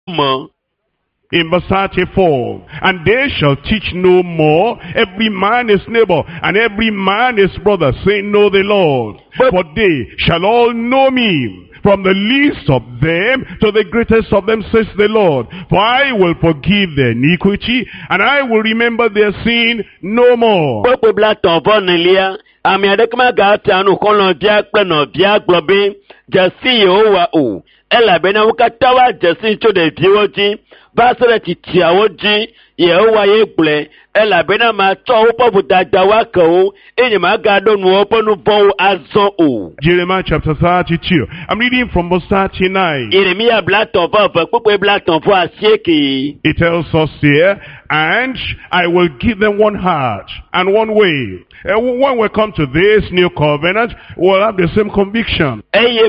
In verse 34, and they shall teach no more every man his neighbor, and every man his brother, saying, Know the Lord. For they shall all know me, from the least of them to the greatest of them, says the Lord. For I will forgive their iniquity, and I will remember their sin no more. Jeremiah chapter 32. I'm reading from verse 39. It tells us here, and I will give them one heart and one way. And when we come to this new covenant, we'll have the same conviction.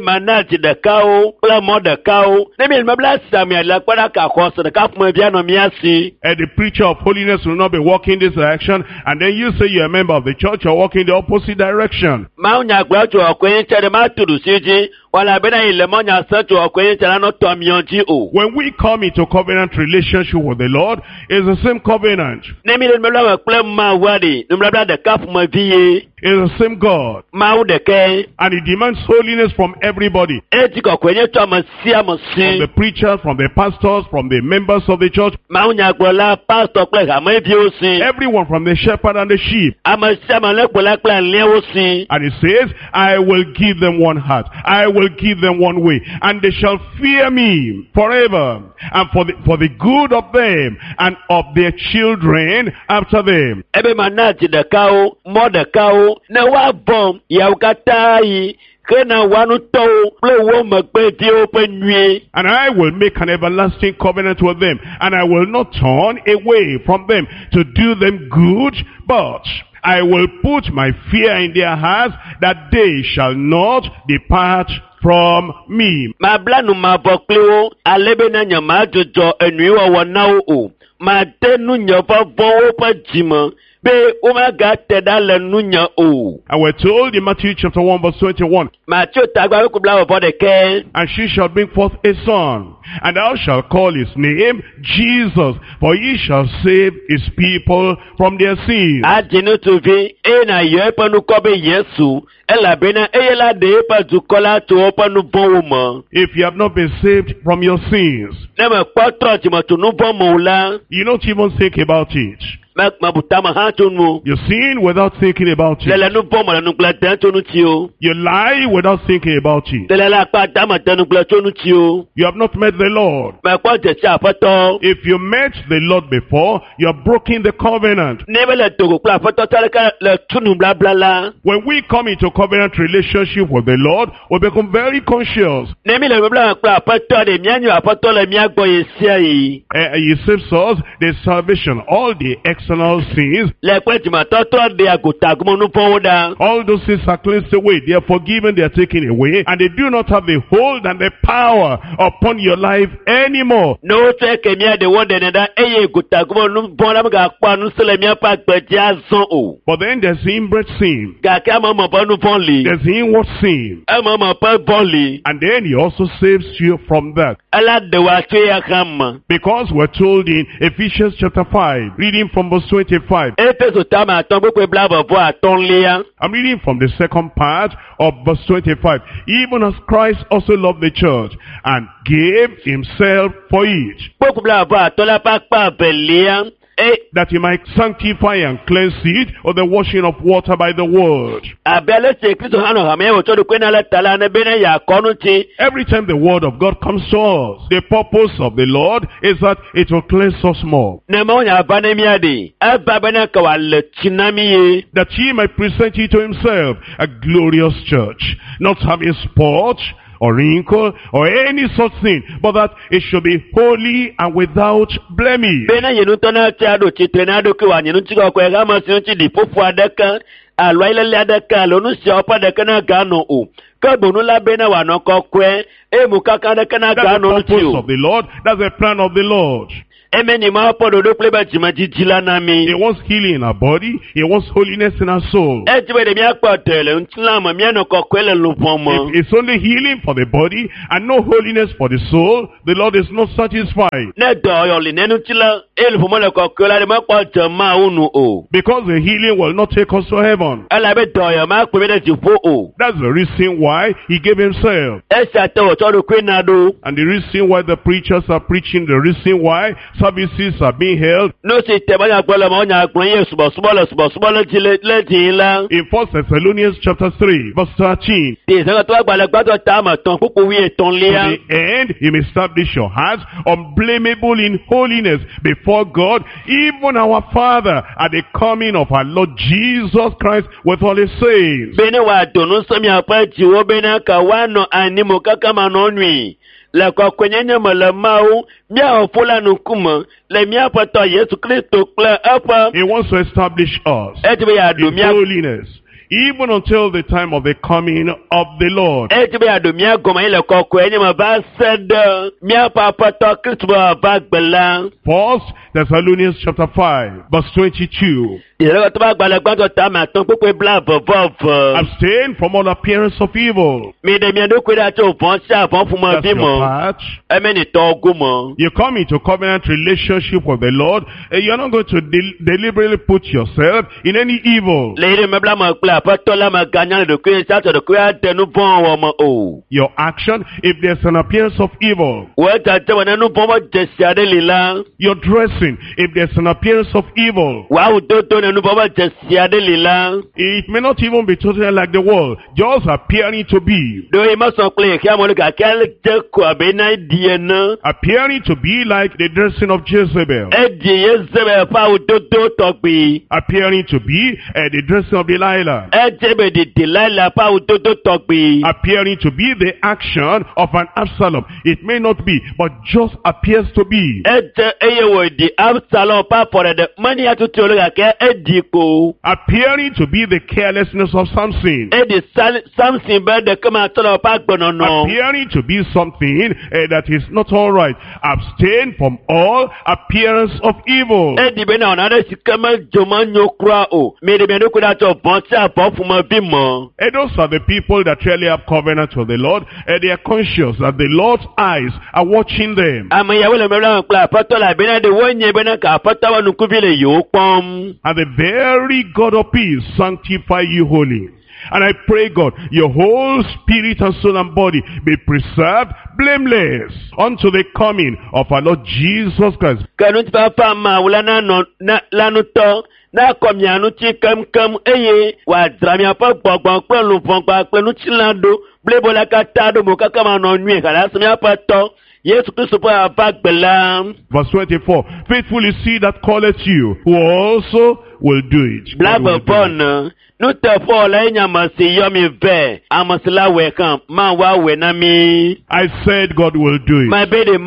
The preacher of holiness will not be walking this direction, and then you say you're a member of the church, you're walking the opposite direction. When we come into covenant relationship with the Lord, it's the same covenant. It's the same God. And He demands holiness from everybody. From the preachers, from the pastors, from the members of the church. Everyone, from the shepherd and the sheep. And He says, I will give them one heart. I will give them one way. And they shall fear me forever. And for the good of them and of their children after them. And I will make an everlasting covenant with them, and I will not turn away from them to do them good, but I will put my fear in their hearts, that they shall not depart from me. And we're told in Matthew chapter 1 verse 21, and she shall bring forth a son, and thou shalt call his name Jesus, for he shall save his people from their sins. If you have not been saved from your sins, you don't even think about it. You sin without thinking about it. You lie without thinking about it. You have not met the Lord. If you met the Lord before, you have broken the covenant. When we come into covenant relationship with the Lord, we become very conscious. He saves us the salvation, all the external sins. All those sins are cleansed away. They are forgiven, they are taken away, and they do not have the hold and the power upon your life anymore. But then there's the inbred sin. There's the inward sin. And then He also saves you from that. Because we're told in Ephesians chapter 5, reading from verse 25. I'm reading from the second part of verse 25. Even as Christ also loved the church and gave Himself for it, that He might sanctify and cleanse it with the washing of water by the word. Every time the word of God comes to us, the purpose of the Lord is that it will cleanse us more. That He might present you to Himself a glorious church, not having spot or wrinkle or any such thing, but that it should be holy and without blemish. That's the purpose of the Lord. That's the plan of the Lord. He wants healing in our body. He wants holiness in our soul. If it's only healing for the body and no holiness for the soul, the Lord is not satisfied. Because the healing will not take us to heaven. That's the reason why He gave Himself. And the reason why the preachers are preaching, the reason why services are being held. In 1 Thessalonians chapter 3, verse 13. To the end, you may establish your hearts unblameable in holiness before God, even our Father, at the coming of our Lord Jesus Christ with all His saints. He wants to establish us in holiness, even until the time of the coming of the Lord. 1 Thessalonians chapter 5, verse 22. Abstain from all appearance of evil. That's your part. You come into covenant relationship with the Lord, and you're not going to deliberately put yourself in any evil. Your action, if there's an appearance of evil. Your dressing, if there's an appearance of evil. It may not even be totally like the world, just appearing to be. Appearing to be like the dressing of Jezebel. Appearing to be the dressing of Delilah. Appearing to be the action of an Absalom. It may not be, but just appears to be. Appearing to be the carelessness of Samson. Appearing to be something that is not all right. Abstain from all appearance of evil. And those are the people that really have covenant with the Lord, and they are conscious that the Lord's eyes are watching them. And the very God of peace sanctify you wholly. And I pray, God, your whole spirit and soul and body be preserved blameless unto the coming of our Lord Jesus Christ. Verse 24. Faithful is he that calleth you, who also will do it. I said God will do it.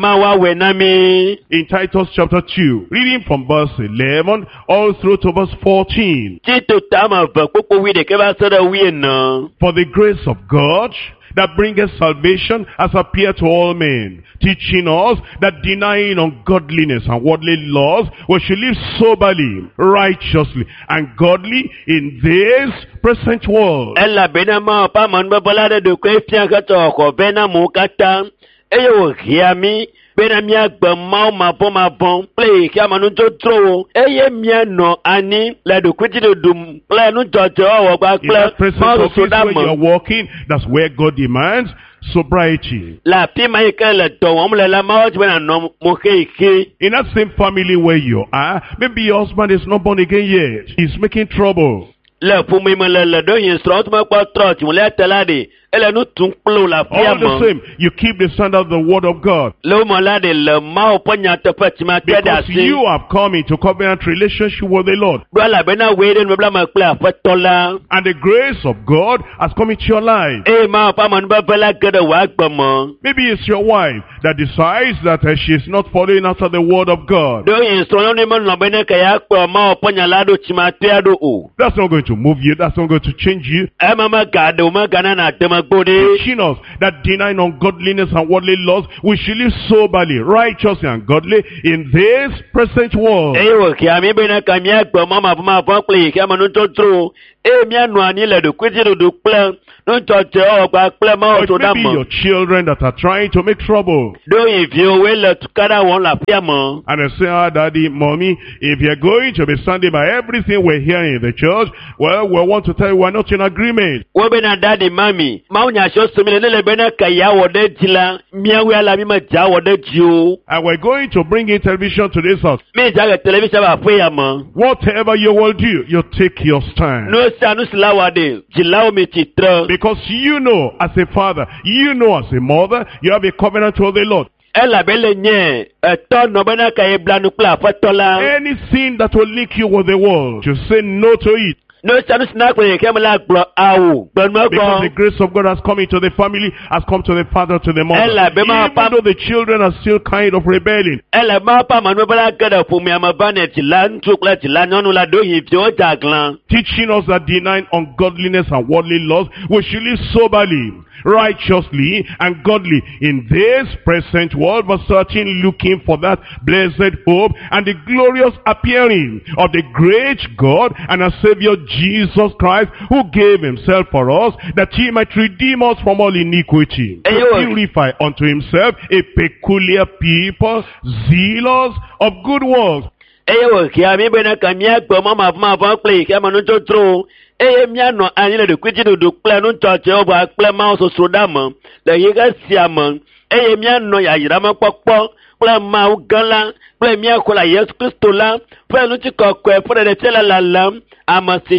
In Titus chapter 2, reading from verse 11 all through to verse 14. For the grace of God that bringeth salvation has appeared to all men, teaching us that denying ungodliness and worldly laws, we should live soberly, righteously, and godly in this present world. You're walking, that's where God demands sobriety. In that same family where you are, maybe your husband is not born again yet. He's making trouble. All the same, you keep the standard of the word of God. Because you have come into covenant relationship with the Lord. And the grace of God has come into your life. Maybe it's your wife that decides that she is not following after the word of God. That's not going to move you. That's not going to change you. teaching us that denying ungodliness and worldly lusts, we should live soberly, righteously, and godly in this present world. But maybe your children that are trying to make trouble. And they say, Daddy, Mommy, if you're going to be standing by everything we're hearing in the church, well, we want to tell you we're not in agreement. And we're going to bring in television to this house. Whatever you will do, you take your stand. Because you know as a father, you know as a mother, you have a covenant with the Lord. Anything that will link you with the world, you say no to it. Because the grace of God has come into the family, has come to the father, to the mother. Even though the children are still kind of rebelling. Teaching us that denying ungodliness and worldly lusts, we should live soberly, righteously, and godly in this present world, but searching, looking for that blessed hope and the glorious appearing of the great God and our Savior Jesus Christ, who gave himself for us, that he might redeem us from all iniquity, to purify unto himself a peculiar people, zealous of good works. That's what the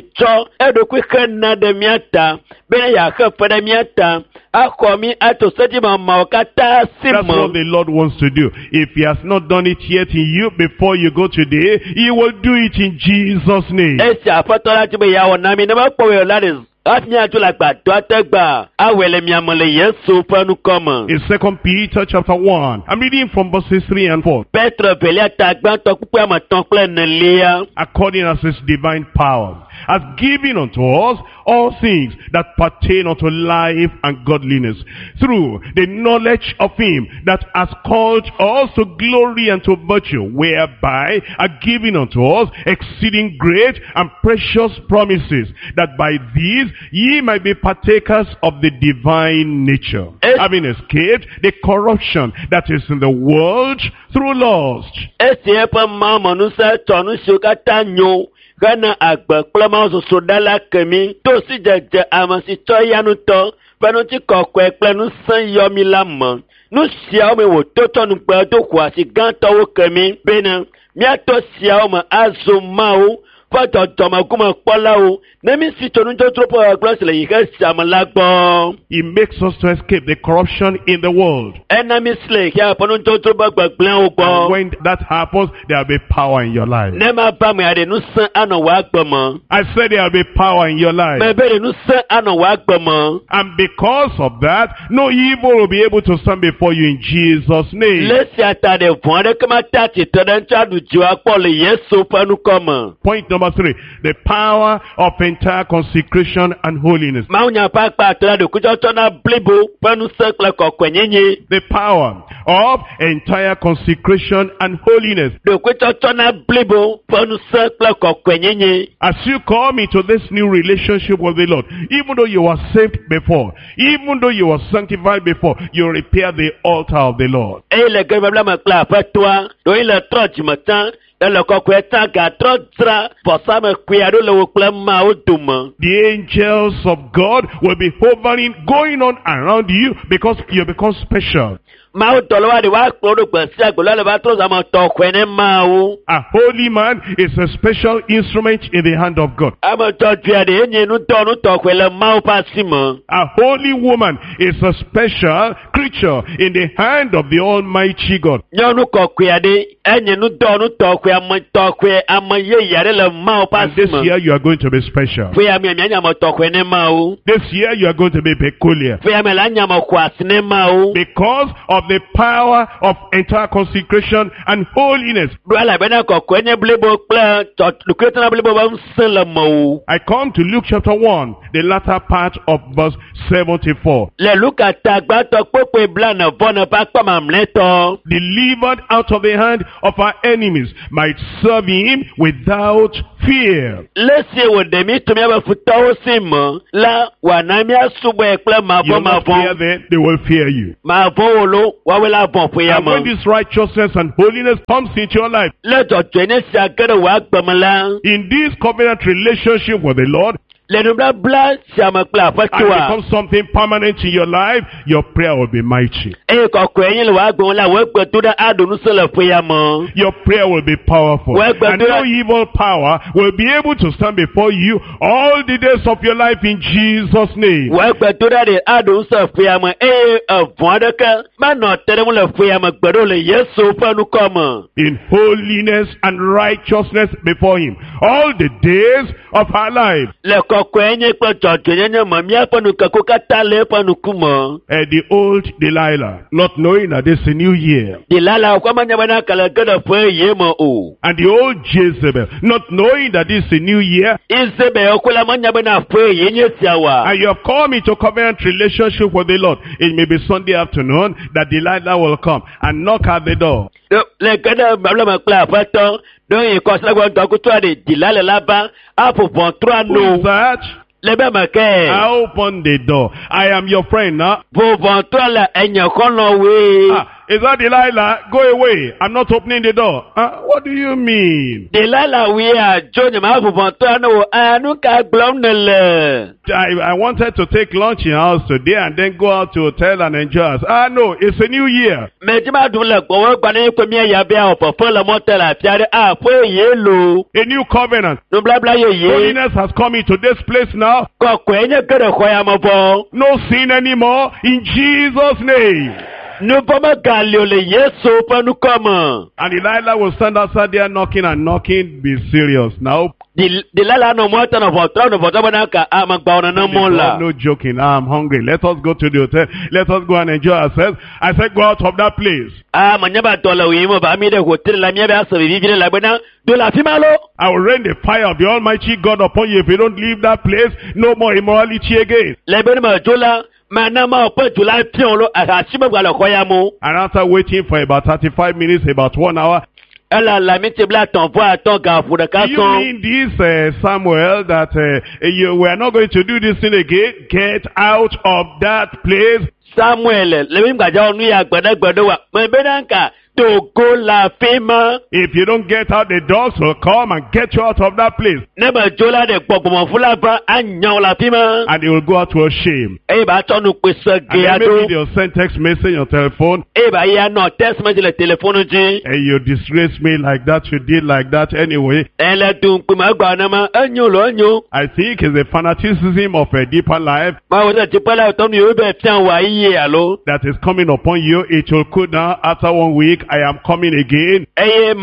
Lord wants to do. If he has not done it yet in you before you go today, he will do it in Jesus' name. In 2 Peter chapter 1, I'm reading from verses 3 and 4. According as his divine power has given unto us all things that pertain unto life and godliness, through the knowledge of him that has called us to glory and to virtue, whereby are given unto us exceeding great and precious promises, that by these ye might be partakers of the divine nature, having escaped the corruption that is in the world through lust. Gana agba klama so dala kemi to si jeje amasi to yanu to penu ti kokwe plenu san yomi lamọ nu sia o me wo toto nu gba to kwa si gan to wo kemi bena mi ato sia o ma azo ma o Father Tomakuma Polao, Nemi Sitonunto Tropo Glassle, Samalagbo. He makes us to escape the corruption in the world. Enemy slay, Yaponunto Tropo Glan. When that happens, there will be power in your life. Nema Bami Adenusa Anawakbama. I said there will be power in your life. Mebenusa Anawakbama. And because of that, no evil will be able to stand before you in Jesus' name. Let's yata de Pondekamati, Tadanta to Juapoli, yes, so Panukoma. Point number 3, the power of entire consecration and holiness. The power of entire consecration and holiness. As you come into this new relationship with the Lord, even though you were saved before, even though you were sanctified before, you repair the altar of the Lord. The angels of God will be hovering, going on around you, because you become special. A holy man is a special instrument in the hand of God. A holy woman is a special creature in the hand of the Almighty God. And this year you are going to be special. This year you are going to be peculiar. Because of the power of entire consecration and holiness. I come to Luke chapter 1, the latter part of verse 74. Delivered out of the hand of our enemies, might serve him without fear. You not fear them, they will fear you. And when this righteousness and holiness comes into your life, in this covenant relationship with the Lord, and become something permanent in your life, your prayer will be mighty. Your prayer will be powerful. And no evil power will be able to stand before you all the days of your life in Jesus' name. In holiness and righteousness before him all the days of our life. The old Delilah, not knowing that it's a new year. And the old Jezebel, not knowing that it's a new year. And you have come into covenant relationship with the Lord. It may be Sunday afternoon that Delilah will come and knock at the door. Who is that? I open the door. I am your friend now. Is that Delilah? Go away. I'm not opening the door. What do you mean? Delilah, I wanted to take lunch in house today and then go out to hotel and enjoy us. No, it's a new year. A new covenant. Holiness has come into this place now. No sin anymore in Jesus' name. And Delilah will stand outside there knocking and knocking. Be serious now. No joking. I'm hungry. Let us go to the hotel. Let us go and enjoy ourselves. I said, go out of that place. I will rain the fire of the Almighty God upon you if you don't leave that place. No more immorality again. And after waiting for about 35 minutes, about 1 hour, you mean this, Samuel, that we are not going to do this thing again? Get out of that place. Samuel, if you don't get out, the dogs will come and get you out of that place. And they will go out to a shame. And then maybe they'll send text message on telephone. And you disgrace me like that, you did like that anyway. I think it's a fanaticism of a deeper life that is coming upon you. It will cool down after 1 week. I am coming again. And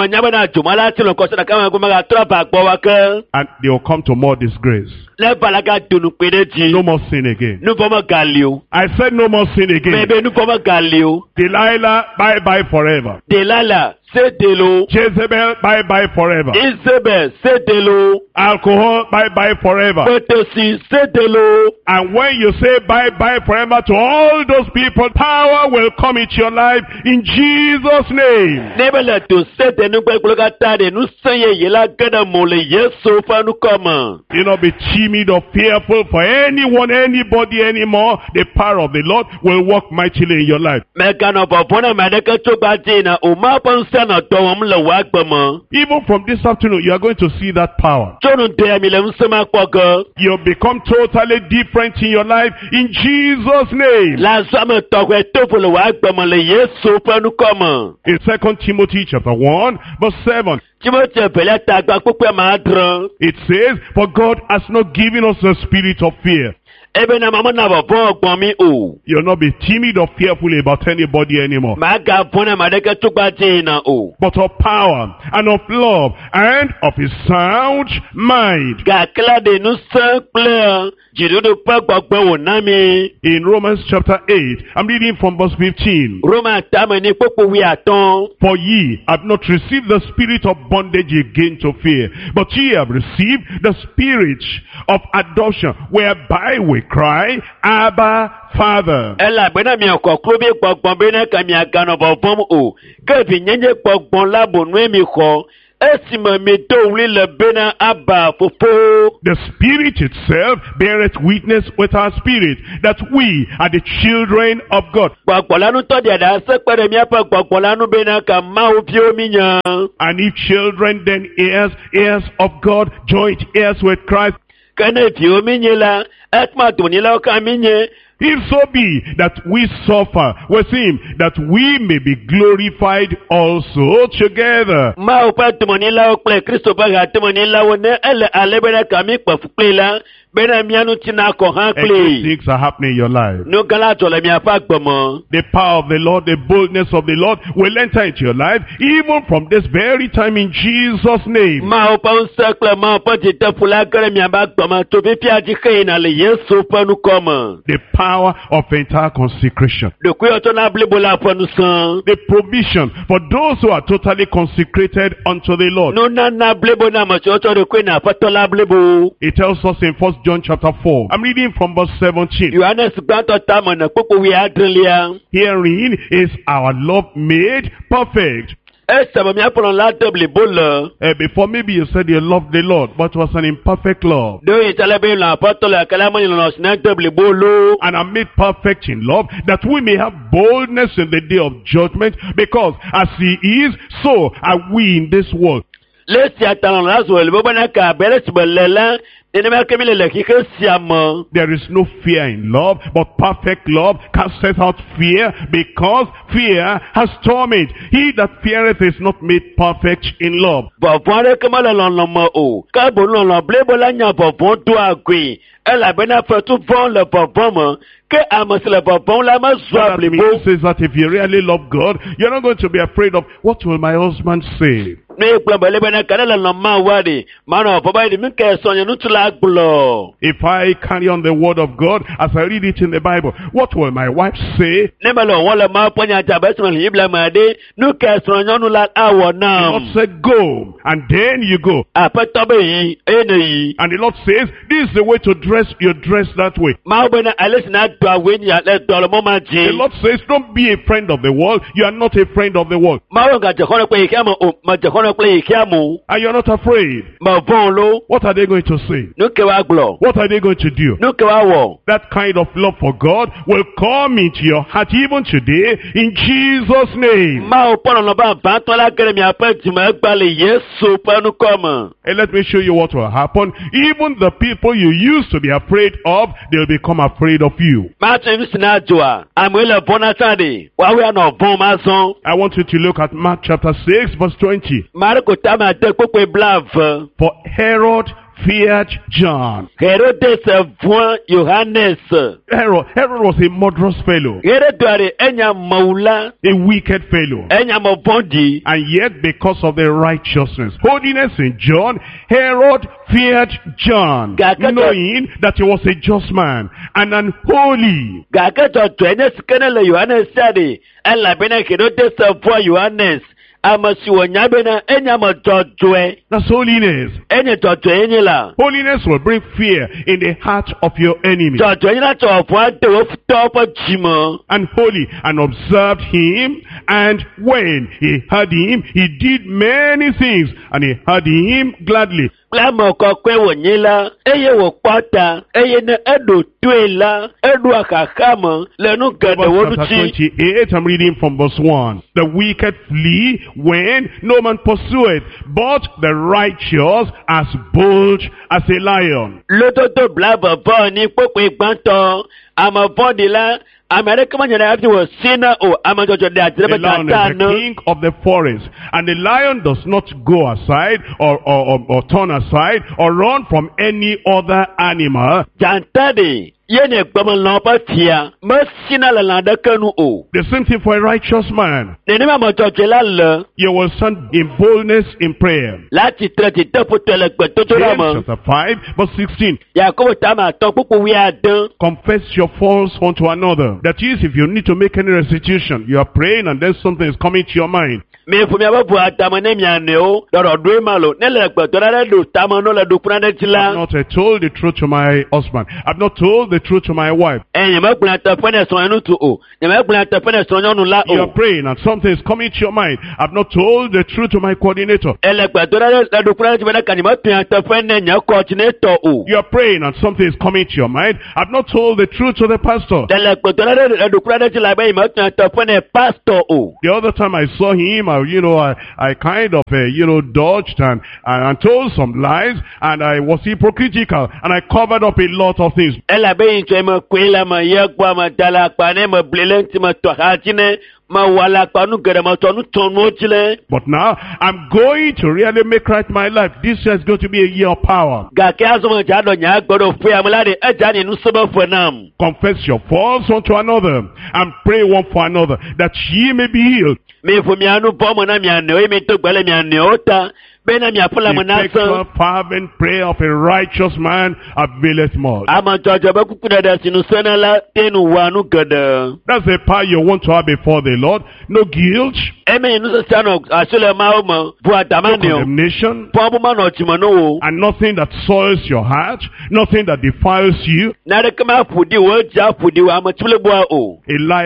they will come to more disgrace. No more sin again. I said no more sin again. Delilah, bye-bye forever. Jezebel, bye-bye forever. Alcohol, bye-bye forever. And when you say bye-bye forever to all those people, power will come into your life in Jesus' name. Do not be timid or fearful for anyone, anybody anymore. The power of the Lord will work mightily in your life. Even from this afternoon, you are going to see that power. You'll become totally different in your life in Jesus' name. In 2 Timothy chapter 1, verse 7. It says, for God has not given us the spirit of fear, ebe na mama na bọ̀bọ̀ ọgbọ̀n mi o. You'll not be timid or fearful about anybody anymore. Màá ga fún ẹ màdẹ́kẹ́ tó gbá jẹ́ iná o. But of power and of love and of a sound mind. Gàkíládé inú sẹ́ńpìlẹ̀ jìdúdú pẹ́ gbọ̀gbẹ́ wò ná mi. In Romans chapter 8, I'm reading from verse 15. Roma táwọn ní pópó wí àtọ́n. For ye have not received the spirit of bondage again to fear, but ye have received the spirit of adoption, whereby we cry, Abba, Father. Ẹ làgbẹ́ náà mi ọkọ̀ kúrò bí gbọ̀ngbọ̀n bí náà kàmi àgànà bọ̀ fún o. Kéèfì nyẹ́nyẹ́ gbọ̀ngbọ̀n lábònú èmi kọ́. Esima mi tó wuli le bena Abba fofo. The Spirit itself beareth witness with our spirit that we are the children of God. Gbọ̀ngbọ̀n tọ́ di àdá sẹ́pẹ̀rẹ̀ mi apá gbọ̀ngbọ̀n bena kà máa ó fi omi yàn. And if children then heirs of God, joint heirs with Christ. Kẹ́nẹ̀ fi omi yẹn la, ẹ tún máa tò ní lọ́kàn mi yẹn. If so be that we suffer with him, that we may be glorified also together. Ma o pa tumoni la o ple Kristo ba ga tumoni la wo ne ele alebere kami pa fukle la bena mianu tina ko han And ple. good things are happening in your life. No gala to le mi afa gbomo. The power of the Lord, the boldness of the Lord will enter into your life even from this very time in Jesus' name. Ma o pa un sekle ma o pa ti te fula gere mi aba gbomo to bi fi aji ke na le Yesu pa nu komo. The power of entire consecration. De ku yo to na ble bola pa nu san. The provision for those who are totally consecrated unto the Lord. No na ble bo na ma so to de ku na pa to la ble bo. It tells us in 1 John chapter 4. I'm reading from verse 17. Yohanes gbanto ta mo na popo wi adrelia. Herein is our love made perfect. Before maybe you said you loved the Lord, but it was an imperfect love. And I'm made perfect in love, that we may have boldness in the day of judgment, because as he is, so are we in this world. There is no fear in love, but perfect love casteth out fear, because fear has torment. He that feareth is not made perfect in love. That means is that if you really love God, you're not going to be afraid of what will my husband say. If I carry on the word of God as I read it in the Bible, what will my wife say? The Lord said go, and then you go. And the Lord says, this is the way to dress, you dress that way. The Lord says, don't be a friend of the world, you are not a friend of the world. And you're not afraid. What are they going to say? What are they going to do? That kind of love for God will come into your heart even today in Jesus' name. And let me show you what will happen. Even the people you used to be afraid of, they'll become afraid of you. I want you to look at Mark chapter 6 verse 20. For Herod feared John. Herod was a murderous fellow. A wicked fellow. And yet because of the righteousness, holiness in John, Herod feared John, knowing that he was a just man and unholy. That's holiness. Holiness will bring fear in the heart of your enemy. And holy and observed him, and when he heard him, he did many things, and he heard him gladly. Mark chapter 28, I'm reading from verse 1. The wicked flee when no man pursueth, but the righteous as bold as a lion. The lion is the king of the forest, and the lion does not go aside or turn aside or run from any other animal. Yene gbama pa tia. Masina la landa kanu o. The same thing for a righteous man. Nene ma motoche la le. You will stand in boldness in prayer. Lati trati tapu tele kweto James rama. chapter 5 verse 16. Yakobo tama ton pupu wiadan. Confess your faults one to another. That is, if you need to make any restitution, you are praying and then something is coming to your mind. Me fumi ababu atama ne miane o. Doro dwe malo. Nele kweto la do tama no la do prande I've tila. not told the truth to my husband. I've not told the truth to my wife. Nyama kuna tafene so enu tu o. Nyama kuna tafene so nyonu la You are o. praying and something is coming to your mind. I've not told the truth to my coordinator. Ele kweto la do prande tila kanima tuna tafene nya coordinator o. You are praying and something is coming to your mind. I've not told the truth to the pastor. Ele kweto la do prande tila ba ima tuna tafene pastor o. The other time I saw him, I kind of, dodged and told some lies, and I was hypocritical, and I covered up a lot of things. Ela be incho ma kwela ma yegwa ma dala kwane ma blelenti ma tohatine ma wala kwanu gere ma tonu tonu chile. But now, I'm going to really make right my life. This year is going to be a year of power. Ga ke azo ma jado nya gbodo fu amlade ejani nu soba fenam. Confess your faults one to another, and pray one for another, that ye may be healed. Me fu mi anu bomo na mi ane o me to gbele mi ane ota. Be na mi apula The effectual manasa. fervent prayer of a righteous man availeth much. Ama jojo ba kuku da sinu senala tenu wanu gede. That's the power you want to have before the Lord. No guilt, Eme nu se sano asole ma o ma bu no adamane o. condemnation, Pombo ma no chimano o. and nothing that soils your heart, nothing that defiles you. Na de kama fudi wo ja fudi wa ma chule bua o.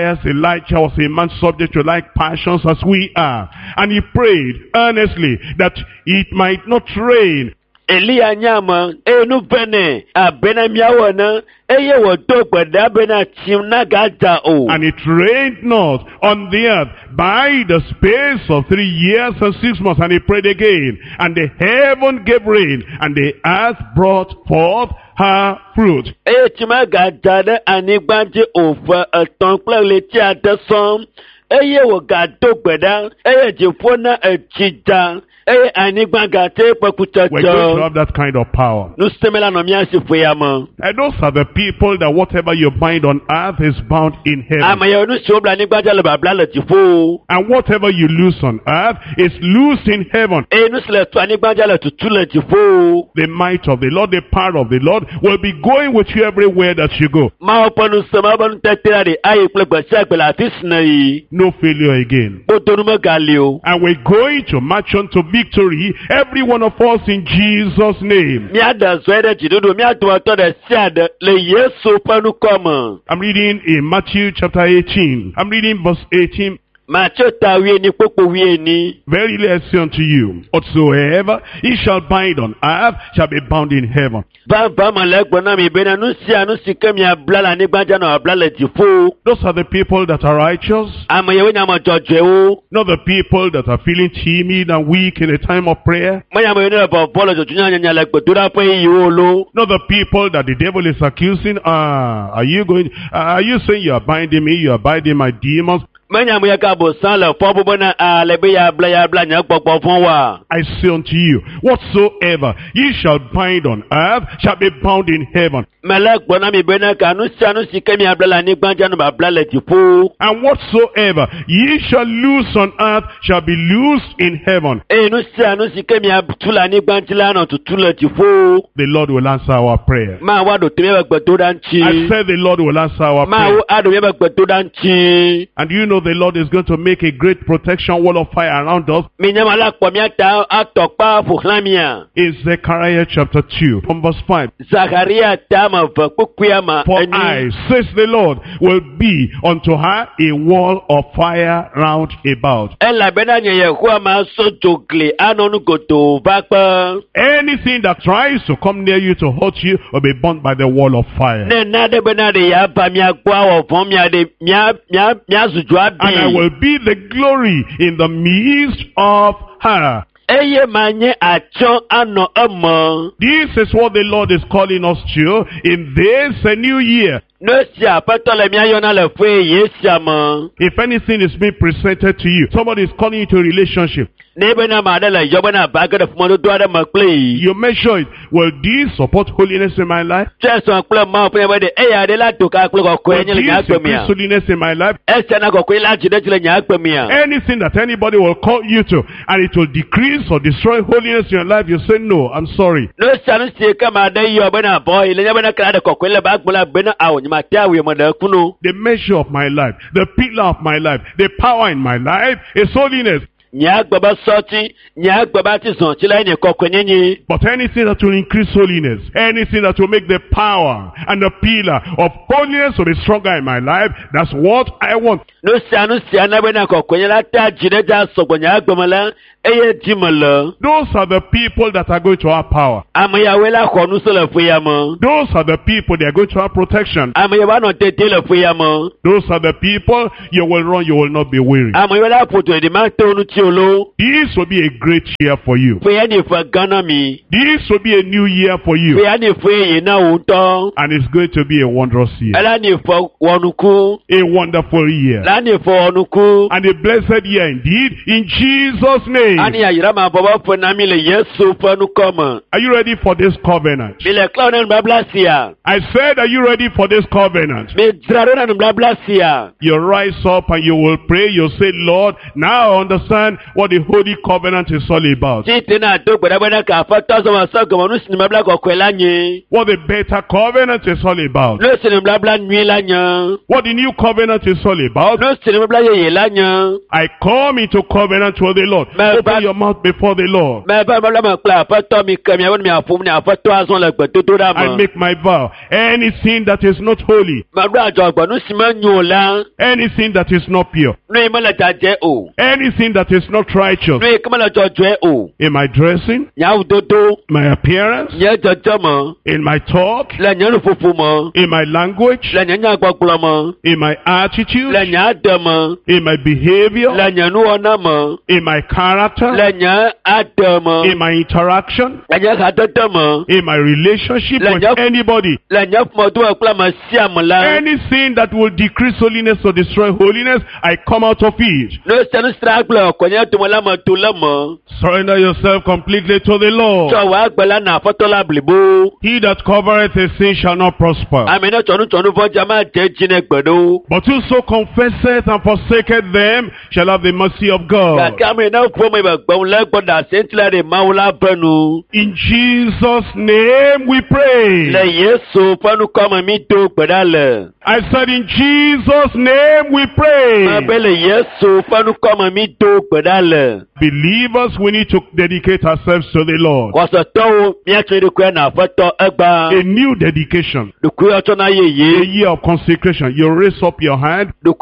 Elijah was a man subject to like passions as we are. And he prayed earnestly that it might not rain. Elia nyama enu bene abena miawana eye wo do gbeda bena chimna gaja o. And it rained not on the earth by the space of 3 years and 6 months. And he prayed again. And the heaven gave rain, and the earth brought forth her fruit. Eye chima gaja de anigbanje ofa eton ple leti adesom. Eye wo ga do gbeda eye jefona ejija. Eye anigba ga te We're going to pekutacho. have that kind of power. Nu stemela no miasi fuyama. And those are the people that whatever you bind on earth is bound in heaven. Ama yo nu sobla anigbaja le babla le tifo. And whatever you loose on earth is loosed in heaven. Eye nu sile tu anigbaja le tutu le tifo. The might of the Lord, the power of the Lord will be going with you everywhere that you go. Ma opanu sama banu tetera de aye plekba sagbela tisna yi. No failure again. Botonuma galio. And we're going to march on to victory, every one of us, in Jesus' name. Miada zwede jidodo miado atode siade le Yesu panu koma. I'm reading in Matthew chapter 18. I'm reading verse 18. Macho tawie ni popo wie ni. Verily I say unto you, whatsoever ye shall bind on earth shall be bound in heaven. Ba malekbo na mi bena nu sike mi ablala ni gbanja na ablala tifo. Those are the people that are righteous, Amayewe nyama jojo o. not the people that are feeling timid and weak in a time of prayer, Mayama yene bo bolo jojo nyanya lekbo dura pe yi o lo. not the people that the devil is accusing. Are you saying you are binding me, you are binding my demons? Mayama yaka bo san le fo bobo na alebe ya bla nya popo fun wa. I say unto you, whatsoever ye shall bind on earth shall be bound in heaven. Melekbo na mi bena ka nu sike mi ablala ni gbanja na ablala tifo. And whatsoever ye shall loose on earth shall be loosed in heaven. Nu sike mi abtula ni gbantila na tutula tifo. The Lord will answer our prayer. Ma wa do teme gbeto danchi. I said the Lord will answer our Ma prayer. wo ado ye gbeto danchi. And you know the Lord is going to make a great protection wall of fire around us. Mi nyama la po mi ata atokpa fuhlamia. In Zechariah chapter 2, from verse 5. Zachariah tama va kukuyama. For I, says the Lord, will be unto her a wall of fire round about. Ela bena nye Yehova ma so jogle anonu goto bakpa. Anything that tries to come near you to hurt you will be burnt by the wall of fire. Ne nade bena de ya ba mi agwa wo fon mi ade mi azuju abi. And I will be the glory in the midst of her. Eye manye achon ano amo. This is what the Lord is calling us to in this new year. If anything is being presented to you, somebody is calling you to a relationship, you make sure it, will this support holiness in my life? Will this increase holiness in my life? Anything that anybody will call you to, and it will decrease or destroy holiness in your life, you say, no, I'm sorry. The measure of my life, the pillar of my life, the power in my life is holiness. But anything that will increase holiness, anything that will make the power and the pillar of holiness to be stronger in my life, that's what I want. Those are the people that are going to have power. Those are the people that are going to have protection. Those are the people you will run, you will not be weary. This will be a great year for you. This will be a new year for you. And it's going to be a wondrous year. A wonderful year. And a blessed year indeed, in Jesus' name. Are you ready for this covenant? I said, are you ready for this covenant? You rise up and you will pray. You say, Lord, now I understand what the Holy Covenant is all about. What the better covenant is all about. What the new covenant is all about. I come into covenant with the Lord. Open your mouth before the Lord. I make my vow. Anything that is not holy, anything that is not pure, anything that is not righteous, in my dressing, my appearance, in my talk, in my language, in my attitude, in my behavior, in my character, in my interaction, in my relationship with anybody, anything that will decrease holiness or destroy holiness, I come out of it. Surrender yourself completely to the Lord. He that covereth his sin shall not prosper. But whoso confesseth and forsaketh them shall have the mercy of God. In Jesus' name we pray. I said, in Jesus' name we pray. Believers, we need to dedicate ourselves to the Lord. A new dedication. A year of consecration. You raise up your hand. Thank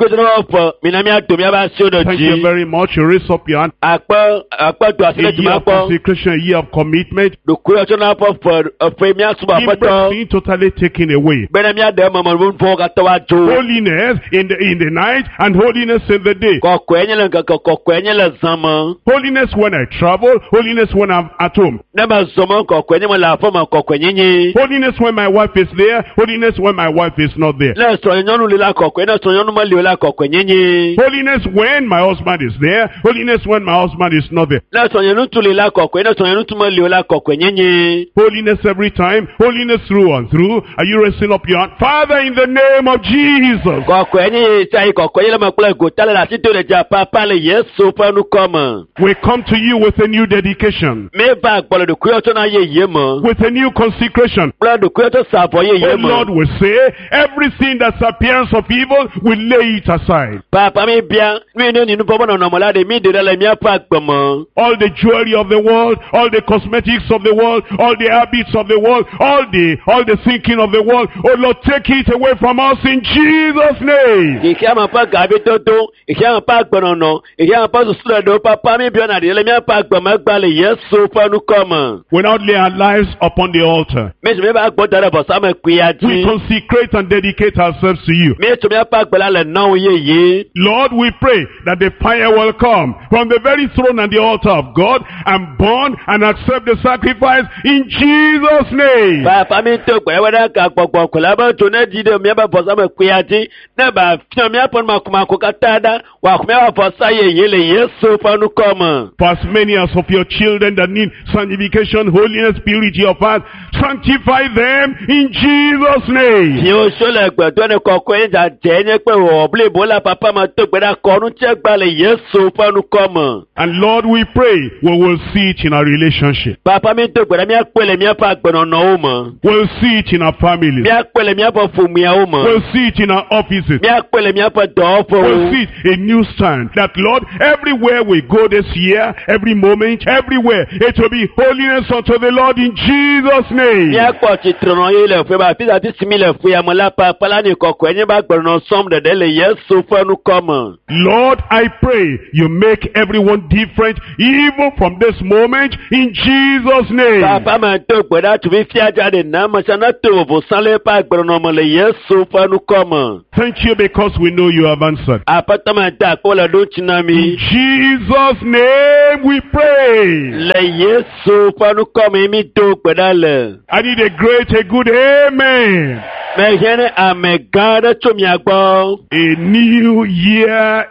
you very much. You raise up your hand. A year of consecration, a year of commitment. Being totally taken away. Holiness in the night and holiness in the day. Holiness when I travel, holiness when I'm at home. Holiness when my wife is there, holiness when my wife is not there. Holiness when my husband is there, holiness when my husband is not there. Holiness every time, holiness through and through. Are you raising up your hand? Father, in the name of Jesus. We come to you with a new dedication, with a new consecration. Oh Lord, we say, everything that's appearance of evil, we lay it aside. All the jewelry of the world, all the cosmetics of the world, all the habits of the world, all the thinking of the world, oh Lord, take it away from us in Jesus' name. We not lay our lives upon the altar. We consecrate and dedicate ourselves to you. Lord, we pray that the fire will come from the very throne and the altar of God and burn and accept the sacrifice in Jesus' name. vɔsa me kuyadzi ne ba fiɔ míaƒe makumako katã ɖa wòaxɔ míaƒe vɔsa yeye le Yesu ƒe nukɔme. For as many as of your children that need sanctification, holiness, purity of heart, sanctify them in Jesus' name. Viwo tso le gbedɔ ne kɔkɔe dzadze nye kpe wɔ blibo le papa me to gbe ɖa kɔ nutse gba le Yesu ƒe nukɔme. And Lord, we pray we will see it in our relationship. Papa mi to gbe ɖa míakpɔe le míaƒe agbenɔnɔwo me. We'll see it in our families. Míakpɔe le míaƒe ƒomiawo me. We'll see it in our offices. Míakpɔe le míaƒe We'll dɔwɔƒewo. see it a new stand. That Lord, everywhere we go this year, every moment, everywhere, it will be holiness unto the Lord in Jesus' name. Míakpɔ tsitrenɔ ye le fue ba afi ati si mi le fue ame la papa la ne kɔkɔe nye ba agbenɔnɔ sɔm ɖeɖe le Yesu ƒe nukɔme. Lord, I pray you make everyone different even from this moment in Jesus' name. Papa me to gbe ɖa tu fifia dza ɖe na me se ne to vovosa le eƒe agbenɔnɔ me le Yesu ƒe nukɔme. Thank you because we know you have answered. Aƒetɔ me da akpɔ le ɖo tsi na In mi. Jesus' name we pray. Le Yesu ƒe nukɔme mi do gbe ɖa le. I need a great, a good amen. Mehia ne ame gã aɖe tso mia gbɔ. A new year,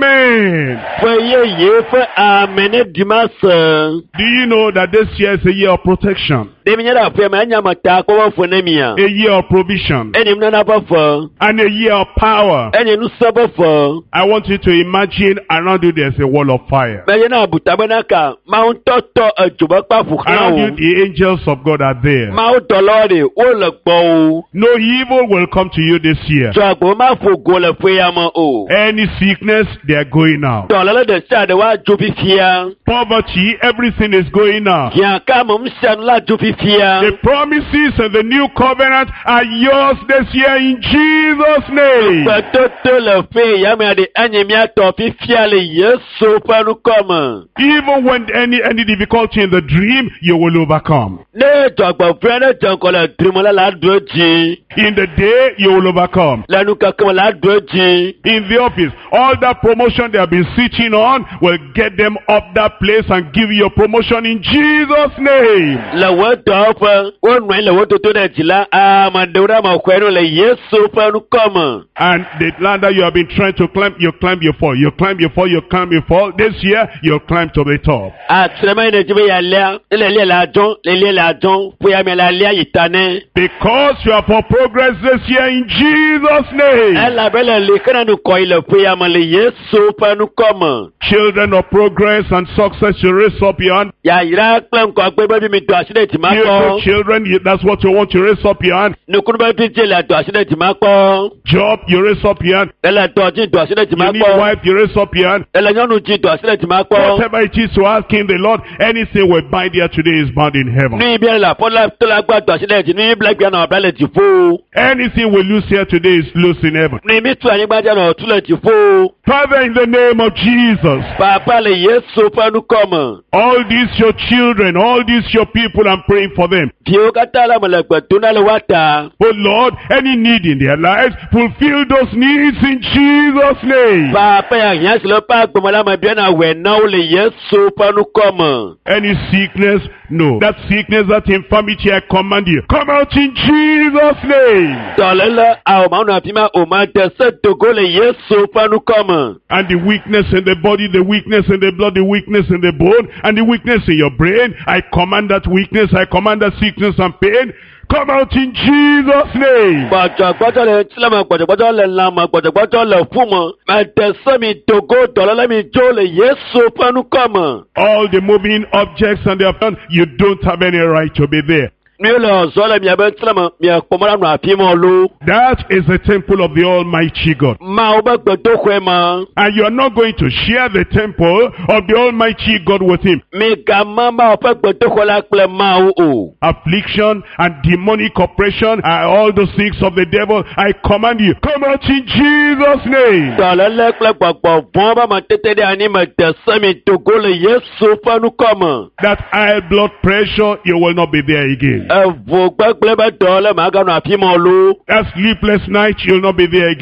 amen. Ƒe yeye ƒe ame ne ɖi ma se. Do you know that this year is a year of protection, Ɖemi nye ɖe aƒea me enya me ta akpɔ ƒe ne mia. a year of provision, Enye nunana ƒe fe. and a year of power? Enye nusẽ ƒe fe. I want you to imagine around you there's a wall of fire. Meye na abuta bena ka Mawu ŋutɔ tɔ edzo be kpa ƒo xlã Around you wo. the angels of God are there. Mawu dɔlawo ɖe wole gbɔwo. No evil will come to you this year. Tsɔ agbo ma ƒo go le ƒe ya me o. Any sickness, they are going out. Dɔléle ɖe sia ɖe woadzo fifia. Poverty, everything is going out. Hiãka me nu sia nu la dzo fifia. The promises and the new covenant are yours this year in Jesus' name. Gbetoto le ƒe ya me ɖe enye míatɔ fifia le Yesu ƒe nukɔme. Even when any difficulty in the dream, you will overcome. Ne dzɔgbevɔ̃e aɖe dze ŋgɔ le dri me la ɖo dzi. In the day, you will overcome. Le nukeke me la ɖo dzi. In the office, all that promotion they have been sitting on will get them up that place and give you a promotion in Jesus' name. Le wo dɔwɔƒe, wonɔ anyi le wo toto ɖe dzi la, ame ɖewo ɖe ame xɔe no le Yesu ƒe nukɔme. And the ladder you have been trying to climb, you climb, you fall. You climb, you fall, you climb, you fall. This year, you'll climb to the top. Atrema yi ne dzi be yalia, ele lia le adzɔ, le lia le adzɔ, ƒe ya me la lia yi ta ne. Because you are for progress this year in Jesus' name. Elabe le li ke ne nukɔ yi le ƒe ya me le Yesu ƒe nukɔme. Children of progress and success, you raise up your hand. Yayra kple ŋkɔgbe be bi mi do asi ɖe dzi ma Beautiful kpɔ. children, that's what you want, to raise up your hand. Nukunu be vi dzi le do asi ɖe dzi ma kpɔ. Job, you raise up your hand. Ele dɔ dzi do asi ɖe dzi ma You need kpɔ. wife, you raise up your hand. Ele nyɔnu dzi do asi ɖe dzi ma kpɔ. Whatever it is to asking the Lord, anything we bind here today is bound in heaven. Nu yi bia le aƒɔ la to la gba do asi ɖe dzi, nu yi bla bia nɔ abla le dziƒo. Anything we lose here today is loose in heaven. Nu yi mi tu anyigba dza nɔ tu le dziƒo. Father, in the name of Jesus, Papa le Yesu ƒe nukɔme. all these your children, all these your people, I'm praying for them. Viwo katã la me le gbe dom na le woata. Oh Lord, any need in their lives, fulfill those needs in Jesus' name. Papa ya hiã si le eƒe agbeme la me bia na wòe na wo le Yesu ƒe nukɔme. Any sickness, no. That sickness, that infirmity, I command you, come out in Jesus' name. Dɔléle awɔma nɔ afi ma o ma de se dogo le Yesu ƒe nukɔme. And the weakness in the body, the weakness in the blood, the weakness in the bone, and the weakness in your brain, I command that weakness, I command that sickness and pain, come out in Jesus' name. Gbɔdzɔgbɔdzɔ le sileme, gbɔdzɔgbɔdzɔ le lãme, gbɔdzɔgbɔdzɔ le ƒume. Me de se mi dogo dɔléle mi dzo le Yesu ƒe nukɔme. All the moving objects and their fun, you don't have any right to be there. Mi le ɔzɔ le miabe sileme, mia kpɔmɔ la nɔ afi ma lo. That is the temple of the Almighty God. Mawo be gbedoxɔe ma. And you are not going to share the temple of the Almighty God with him. Mi gama Mawo ƒe gbedoxɔ la kple Mawo o. Affliction and demonic oppression and all those things of the devil, I command you, come out in Jesus' name. Dɔléle kple gbɔgbɔ vɔ̃ be ametete ɖe anyi me de se mi dogo le Yesu ƒe nukɔme. That high blood pressure, you will not be there again. Evo gbegblẽ be dɔléle maganɔ afi ma lo. That sleepless night, you'll not be there again.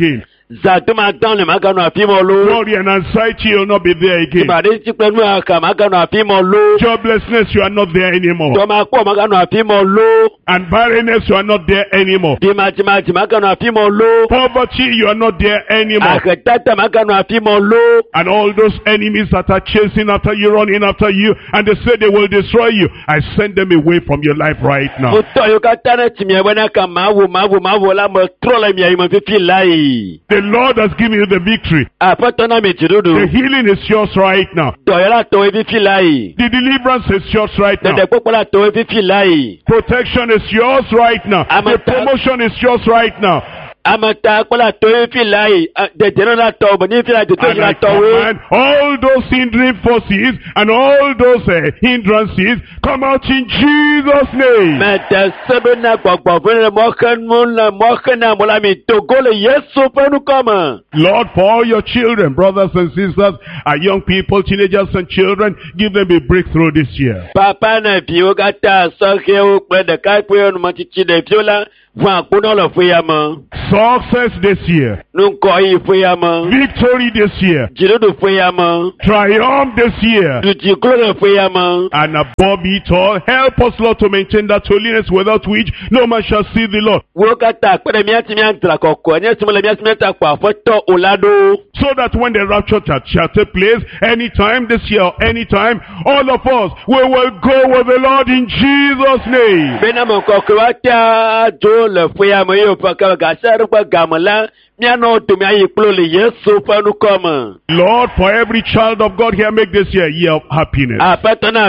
Zatuma down le magano afimo lo. Worry and anxiety will not be there again. Ibade ti penu aka magano afimo lo. Joblessness, you are not there anymore. Toma ko magano afimo lo. And barrenness, you are not there anymore. Dimati magano afimo lo. Poverty, you are not there anymore. Akatata magano afimo lo. And all those enemies that are chasing after you, running after you, and they say they will destroy you, I send them away from your life right now. Uto yokatana timye wana kama mawu la mo trola mi ayi mo fifi lai. The Lord has given you the victory. The healing is yours right now. The deliverance is yours right now. The Protection is yours right now. The promotion is yours right now. And I command all those hindering forces and all those hindrances come out in Jesus' name. Lord, for all your children, brothers and sisters, our young people, teenagers and children, give them a breakthrough this year. Success this year. Victory this year. Triumph this year. And above it all, help us, Lord, to maintain that holiness without which no man shall see the Lord. So that when the rapture shall take place, anytime this year or anytime, all of us, we will go with the Lord in Jesus' name. Lord, for every child of God here, make this year a year of happiness, a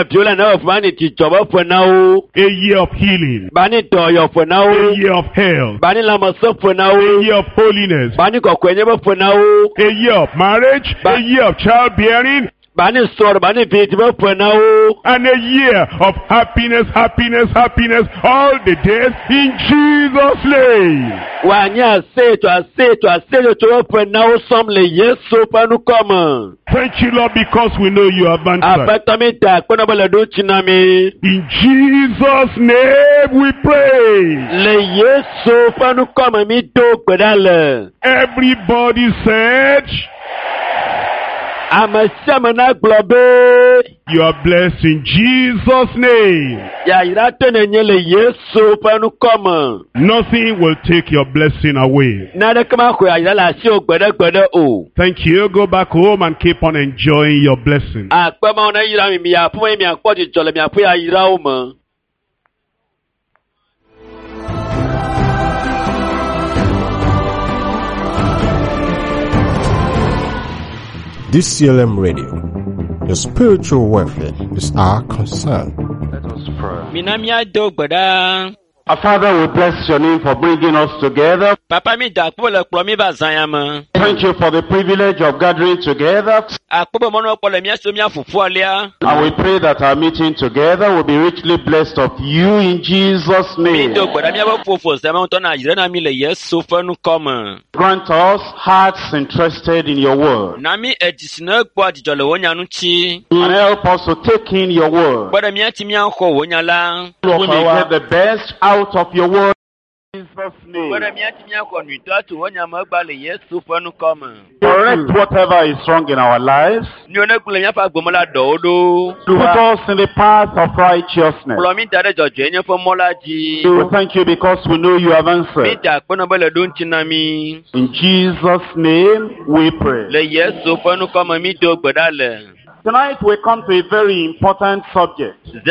year of healing, a year of health, a year of holiness, a year of marriage, a year of childbearing, and a year of happiness, happiness, happiness all the days in Jesus' name. Thank you, Lord, because we know you have answered. In Jesus' name we pray. Everybody said, you are blessed in Jesus' name. Nothing will take your blessing away. Thank you. Go back home and keep on enjoying your blessing. DCLM Radio. Your spiritual welfare is our concern. Let us pray. Our Father, we bless your name for bringing us together. Thank you for the privilege of gathering together. And we pray that our meeting together will be richly blessed of you in Jesus' name. Grant us hearts interested in your word. And help us to take in your word. We may get the best out of your word in Jesus' name. Correct whatever is wrong in our lives. Put us in the path of righteousness. We thank you because we know you have answered. In Jesus' name we pray. Tonight we come to a very important subject. It's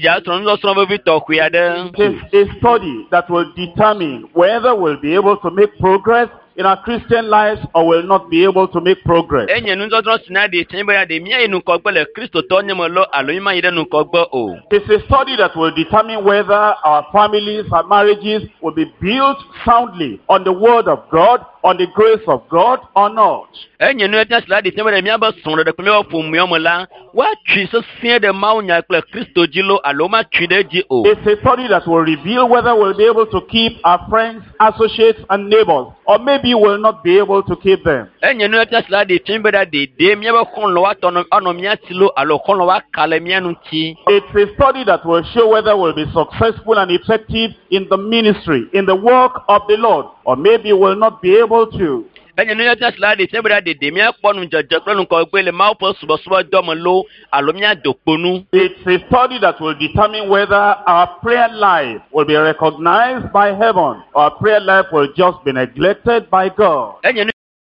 a study that will determine whether we'll be able to make progress in our Christian lives or will not be able to make progress. It's a study that will determine whether our families, our marriages will be built soundly on the word of God, on the grace of God or not. It's a study that will reveal whether we'll be able to keep our friends, associates, and neighbors, or maybe we'll not be able to keep them. It's a study that will show whether we'll be successful and effective in the ministry, in the work of the Lord, or maybe we'll not be able to. Enye no yata slide sebra de mi akponu jeje klonu ko gbele ma opo subo domolo alo mi adoponu. It's a study that will determine whether our prayer life will be recognized by heaven or our prayer life will just be neglected by God. Enye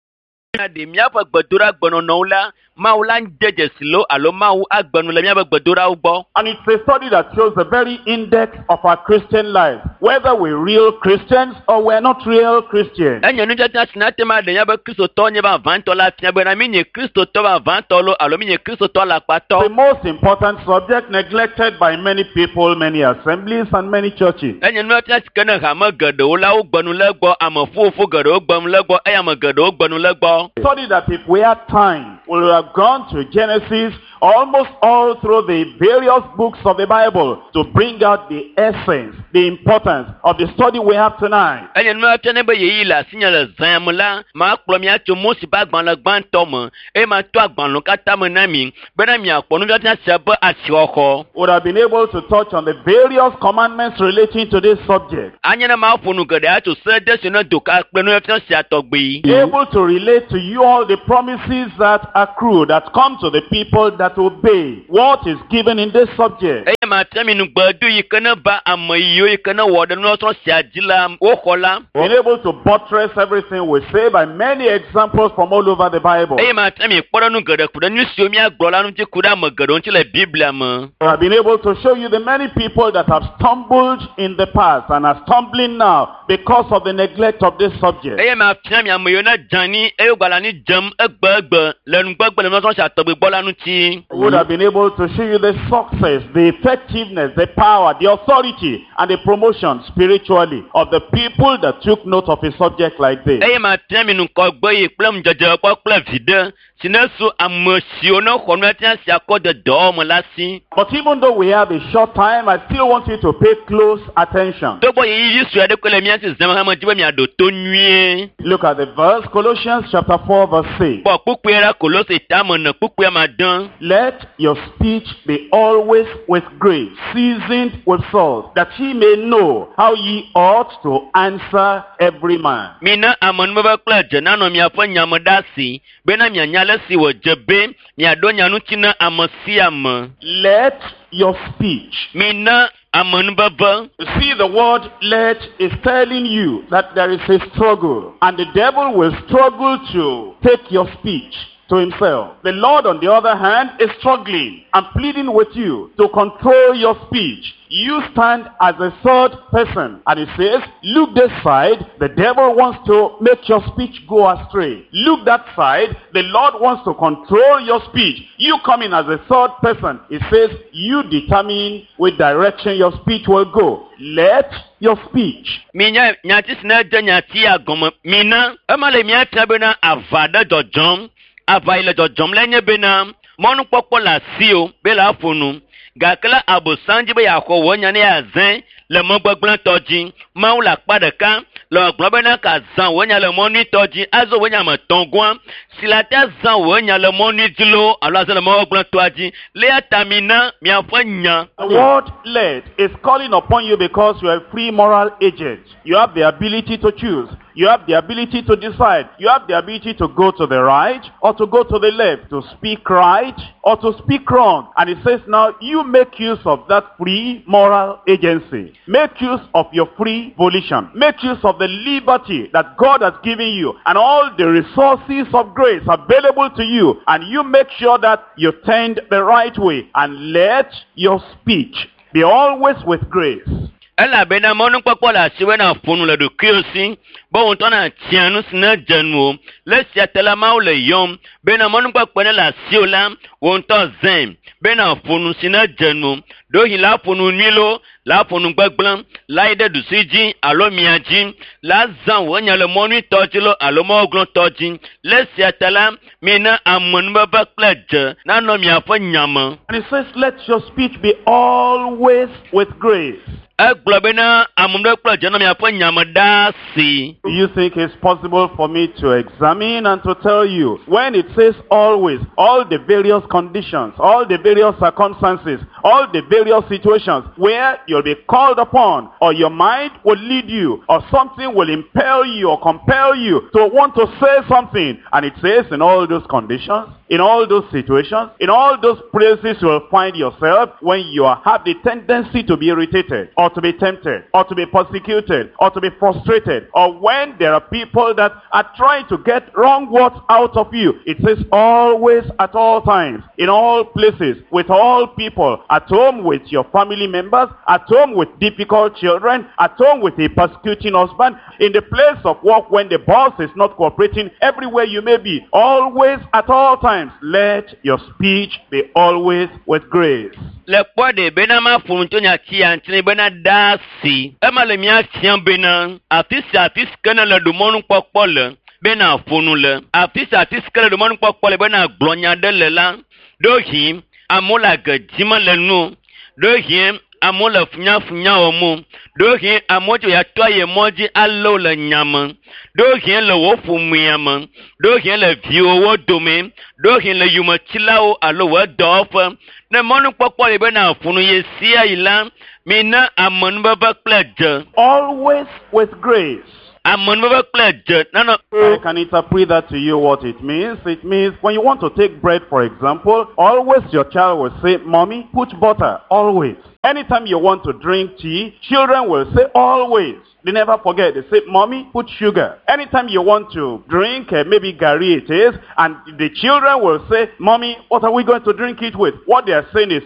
no de mi apa gbadura gbono no la maula njeje silo alo mau agbonu le mi apa gbadura ugbo. And it's a study that shows the very index of our Christian life, whether we're real Christians or we're not real Christians. Enye no jata sinate ma de yaba Kristo to nye ba vanto la tia be na mi nye Kristo to ba vanto lo alo mi nye Kristo to la pato. The most important subject neglected by many people, many assemblies and many churches. Enye no jata sikana ha ma gado la ugbonu le gbo amofufu gado ugbonu le gbo eya ma gado ugbonu le gbo. Study that if we had time, we would have gone to Genesis almost all through the various books of the Bible to bring out the essence, the importance of the study we have tonight. Enye no atene be yi la signal zamula ma kplo mi atu mo si bagban la gban tomo e ma to agban lo kata mo na mi be na mi akpo no jata sebe asioko. Would have been able to touch on the various commandments relating to this subject. Anya na ma funu gade atu se de no doka kpe no yata si atogbe. Able to relate to you all the promises that accrue, that come to the people that obey what is given in this subject. E ma temi nu gbadu yi kana ba amayo yi kana wodo no so si ajila o kola. Being able to buttress everything we say by many examples from all over the Bible. E ma temi kporo nu gade kuda nu si omi agbola nu ti kuda mo gade on ti le Biblia mo. We have been able to show you the many people that have stumbled in the past and are stumbling now because of the neglect of this subject. E ma temi amayo na jani e gbala ni jam egbegbe lenu gbegbe le no so si atogbe gbola nu ti. Would have been able to show you the success, the effectiveness, the power, the authority, and the promotion spiritually of the people that took note of a subject like this. E ma temi nu ko gbe yi plem jeje ko plem vide sinesu amosio no kono tia si akode do mo lasi. But even though we have a short time, I still want you to pay close attention. To boy yi su ade ko le mi anti zama ha mo jibe mi ado to nwie. Look at the verse, Colossians chapter 4 verse 6. Bo pupuera Kolose ta mo na pupuya madan. Let your speech be always with grace, seasoned with salt, that ye may know how ye ought to answer every man. Mina amon mo ba kla jana no mi afa nyamodasi be na mi anyale si wo jebe mi adonya nu tina amasi am. Let your speech. Mina amon baba. You see, the word let is telling you that there is a struggle, and the devil will struggle to take your speech to himself. The Lord, on the other hand, is struggling and pleading with you to control your speech. You stand as a third person, and he says, look this side, the devil wants to make your speech go astray. Look that side, the Lord wants to control your speech. You come in as a third person. He says, you determine which direction your speech will go. Let your speech. Minya nyati sina nyati agom mina amale miata bena avada dojom availe dojom lenye bena monu popola sio bela funu gakala abosanji be yakọ wonya ne azen le mogbegban toji maula padaka le globena ka zan wonya le monu toji azo wonya matongon silata zan wonya le monu dilo alo azo le mogbegban toji le atamina mi afanya. The word let is calling upon you because you are a free moral agent. You have the ability to choose. You have the ability to decide. You have the ability to go to the right or to go to the left, to speak right or to speak wrong. And it says now, you make use of that free moral agency. Make use of your free volition. Make use of the liberty that God has given you and all the resources of grace available to you. And you make sure that you tend the right way. And let your speech be always with grace. Ela bena monu popola siwe na funu le do kiosi bo won na tianu sina janu le siatela maule yom bena monu popone la siola won to zen bena funu sina janu do hila funu nilo la funu gbegban la ide du siji alo miaji la zan wonya le monu tojilo alo mo oglon toji le siatela mina amon baba pledge na no mi afo nyama. And it says, let your speech be always with grace. Do you think it's possible for me to examine and to tell you when it says always, all the various conditions, all the various circumstances, all the various situations where you'll be called upon, or your mind will lead you, or something will impel you or compel you to want to say something. And it says in all those conditions, in all those situations, in all those places you will find yourself when you have the tendency to be irritated, or to be tempted, or to be persecuted, or to be frustrated, or when there are people that are trying to get wrong words out of you. It says always, at all times, in all places, with all people, at home with your family members, at home with difficult children, at home with a persecuting husband, in the place of work when the boss is not cooperating, everywhere you may be, always, at all times, let your speech be always with grace. Le kwade bena ma funtonya chiantine bena dasi. Ema le mia chian bena. Artiste kana le domonu pokpole. Bena fonule. Artiste kana le domonu pokpole bena glonya de lela. Dohi amola gajima le nu. Dohi amola funya omo. Dohi amojo ya toye moji allo le nyama. Dohi le wofu muyama. Dohi le viowo dome. Dohi le yuma chilao allo wa dofa. Ne monu pokpo le bena funu ye sia ila. Mina amon baba pledge. Always with grace. Amon baba pledge. No. I can interpret that to you what it means. It means when you want to take bread, for example, always your child will say, Mommy, put butter. Always. Anytime you want to drink tea, children will say always. They never forget. They say, Mommy, put sugar. Anytime you want to drink, maybe Gary it is, and the children will say, Mommy, what are we going to drink it with? What they are saying is,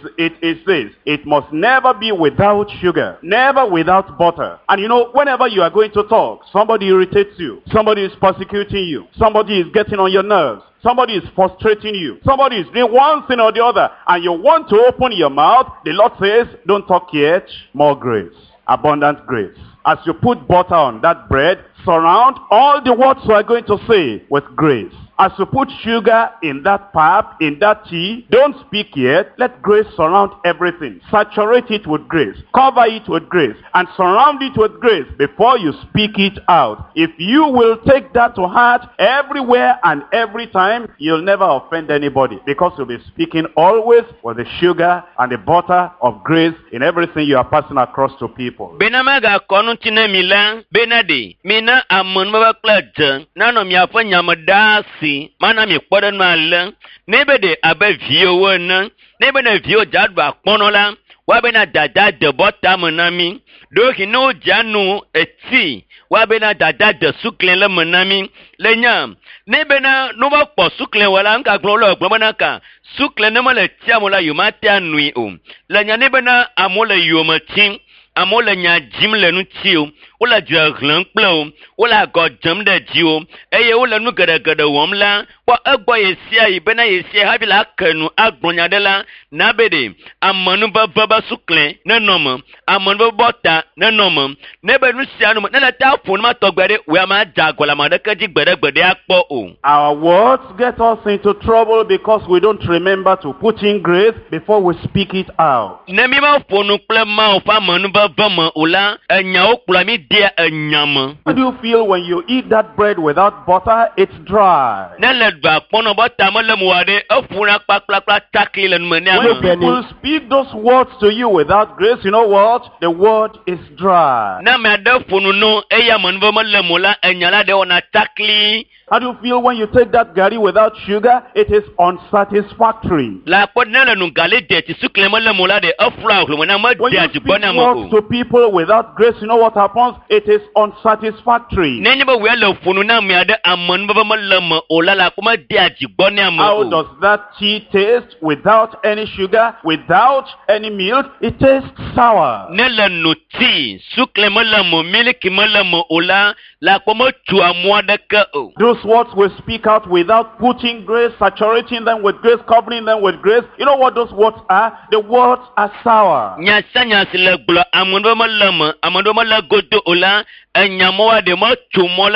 it must never be without sugar, never without butter. And you know, whenever you are going to talk, somebody irritates you, somebody is persecuting you, somebody is getting on your nerves, somebody is frustrating you, somebody is doing one thing or the other, and you want to open your mouth, the Lord says, don't talk yet, more grace, abundant grace. As you put butter on that bread, surround all the words you are going to say with grace. As you put sugar in that pap, in that tea, don't speak yet. Let grace surround everything. Saturate it with grace. Cover it with grace. And surround it with grace before you speak it out. If you will take that to heart everywhere and every time, you'll never offend anybody. Because you'll be speaking always with the sugar and the butter of grace in everything you are passing across to people. Benamaga konutine mila, benadi, mina amon baba pledge, nano miafa nyamadasi. Mana mi kpoden mal nebe de abe vio wona nebe na vio jadba kponola wabe na dada de bota monami do hino janu eti wabe na dada de suklen le monami lenya nebe na no ba kpo suklen wala nka glolo gbona ka suklen na mala tiamola yumate anui o lenya nebe na amola yumatin amola nya jimle nu tio wala jaglan plo wala godjam de jio eye wala nu gada womla wa agbo yesia ibena yesia habila kanu agbonya de la nabede amanu baba suklen na nom amanu bota na nom nebe nu sia no na la ta fun ma togbere we ma jagola ma de kaji gbede akpo o. Our words get us into trouble because we don't remember to put in grace before we speak it out. Nemi ma fonu ple ma ofa manu baba ma ola enya okula mi how do you feel when you eat that bread without butter? It's dry. When people speak those words to you without grace, you know what? The word is dry. How do you feel when you take that gari without sugar? It is unsatisfactory. When you speak words to people without grace, you know what happens? It is unsatisfactory. How does that tea taste without any sugar, without any milk? It tastes sour. Those words we speak out without putting grace, saturating them with grace, covering them with grace. You know what those words are? The words are sour.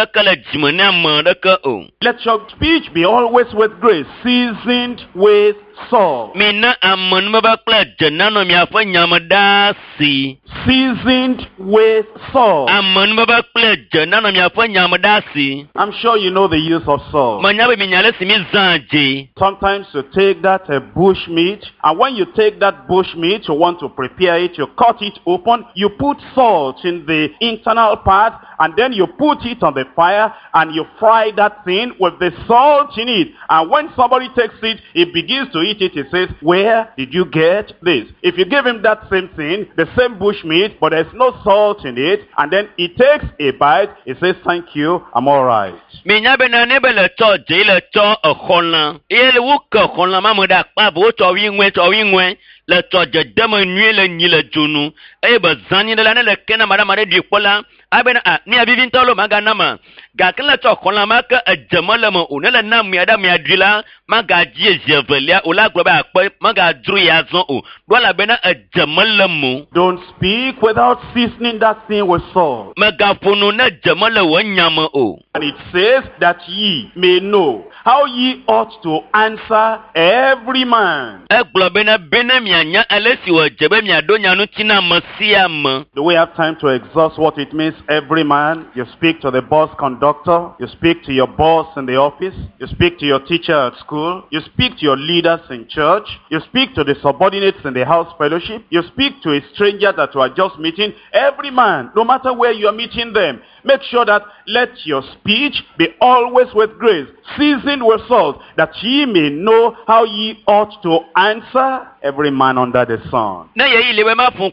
Let your speech be always with grace, seasoned with Saul. Mina amon mabakla janano miafa nyamadasi. Seasoned with Saul. Amon mabakla janano miafa nyamadasi. I'm sure you know the use of Saul. Manyabe minyale simizanje. Sometimes you take that bush meat, and when you take that bush meat, you want to prepare it, you cut it open, you put salt in the internal part, and then you put it on the fire, and you fry that thing with the salt in it. And when somebody takes it, he begins to eat it, he says, where did you get this? If you give him that same thing, the same bush meat, but there's no salt in it, and then he takes a bite, he says, thank you, I'm all right. Minyabe na nebe le cho je le cho ekhonla. Ele wuka khonla mamuda pa bo cho wingwe le cho je deme nue le nyi le junu. E be zani de la ne le kena mara mara di pola. Abena a ni abivin tolo maga nama. Ga ken le cho khonla ma ke ejema mo o ne le na mi ada mi adwila maga ji jevelia o la globa akpo maga dru ya zon o. Do la bena ejema mo. Don't speak without seasoning that thing with salt. Maga funu na ejema le wo nyama o. And it says that ye may know how ye ought to answer every man. Do we have time to exhaust what it means, every man? You speak to the bus conductor, you speak to your boss in the office, you speak to your teacher at school, you speak to your leaders in church, you speak to the subordinates in the house fellowship, you speak to a stranger that you are just meeting. Every man, no matter where you are meeting them, make sure that let your speech be always with grace, seasoned with salt, that ye may know how ye ought to answer every man under the sun.